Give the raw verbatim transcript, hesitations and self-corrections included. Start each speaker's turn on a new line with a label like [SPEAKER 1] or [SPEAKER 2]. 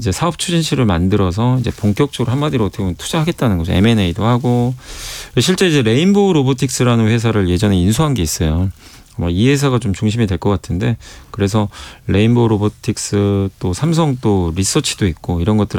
[SPEAKER 1] 이제 사업 추진실을 만들어서 이제 본격적으로 한마디로 어떻게 보면 투자하겠다는 거죠. 엠 앤 에이도 하고 실제 이제 레인보우 로보틱스라는 회사를 예전에 인수한 게 있어요. 이 회사가 좀 중심이 될 것 같은데 그래서 레인보우 로보틱스 또 삼성 또 리서치도 있고 이런 것들